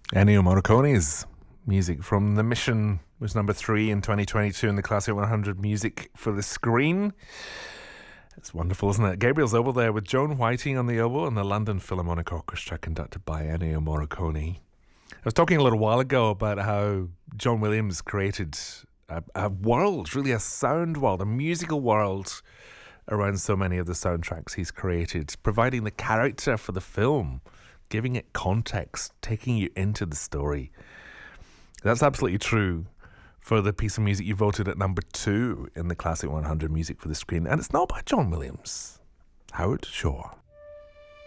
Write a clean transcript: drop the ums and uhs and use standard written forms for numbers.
Ennio Morricone's music from The Mission was number 3 in 2022 in the Classic 100 Music for the Screen. It's wonderful, isn't it? Gabriel Zobel there with Joan Whiting on the oboe and the London Philharmonic Orchestra conducted by Ennio Morricone. I was talking a little while ago about how John Williams created a world, really a sound world, a musical world around so many of the soundtracks he's created, providing the character for the film, giving it context, taking you into the story. That's absolutely true for the piece of music you voted at number 2 in the Classic 100 Music for the Screen. And it's not by John Williams. Howard Shore.